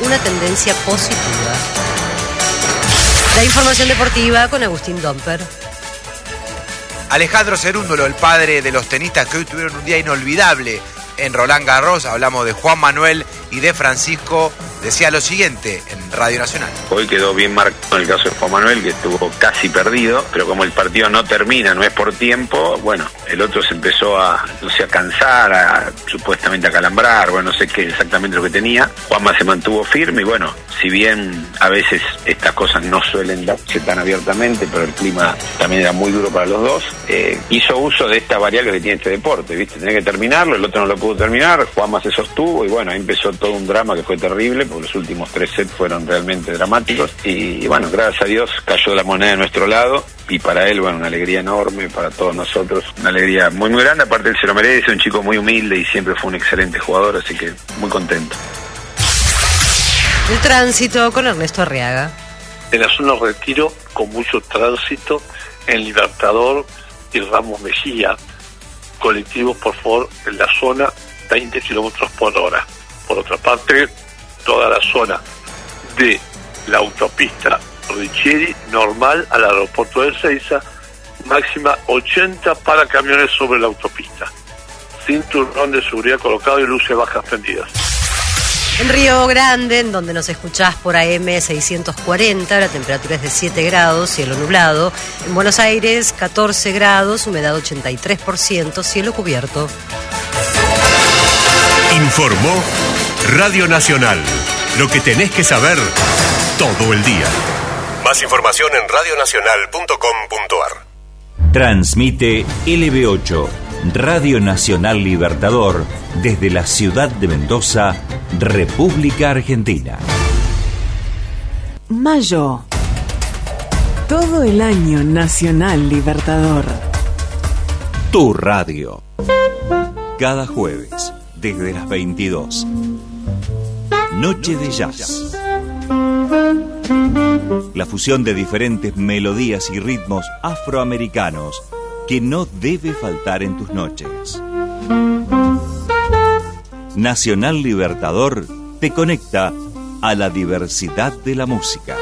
una tendencia positiva. La información deportiva con Agustín Domper. Alejandro Cerúndolo, el padre de los tenistas que hoy tuvieron un día inolvidable en Roland Garros, hablamos de Juan Manuel y de Francisco, decía lo siguiente en Radio Nacional. Hoy quedó bien marcado en el caso de Juan Manuel, que estuvo casi perdido, pero como el partido no termina, no es por tiempo, bueno, el otro se empezó a cansar, supuestamente a calambrar, bueno, no sé qué exactamente lo que tenía. Juanma se mantuvo firme y bueno, si bien a veces estas cosas no suelen darse tan abiertamente, pero el clima también era muy duro para los dos, hizo uso de esta variable que tiene este deporte, ¿viste? Tenía que terminarlo, el otro no lo pudo terminar, Juanma se sostuvo y bueno, ahí empezó todo un drama que fue terrible, porque los últimos 3 sets fueron realmente dramáticos y bueno, gracias a Dios cayó la moneda de nuestro lado y para él, bueno, una alegría enorme, para todos nosotros, una alegría muy muy grande, aparte él se lo merece, un chico muy humilde y siempre fue un excelente jugador, así que muy contento. El tránsito con Ernesto Arriaga. En la zona Retiro, con mucho tránsito, en Libertador y Ramos Mejía, colectivos por favor en la zona 20 kilómetros por hora. Por otra parte, toda la zona de la autopista Richieri, normal al aeropuerto de Ezeiza, máxima 80 para camiones sobre la autopista. Cinturón de seguridad colocado y luces bajas prendidas. En Río Grande, en donde nos escuchás por AM 640, la temperatura es de 7 grados, cielo nublado. En Buenos Aires, 14 grados, humedad 83%, cielo cubierto. Informó Radio Nacional. Lo que tenés que saber todo el día. Más información en radionacional.com.ar. Transmite LB8, Radio Nacional Libertador, desde la ciudad de Mendoza, República Argentina. Mayo. Todo el año Nacional Libertador. Tu radio. Cada jueves, desde las 22. Noche de Jazz. La fusión de diferentes melodías y ritmos afroamericanos que no debe faltar en tus noches. Nacional Libertador te conecta a la diversidad de la música.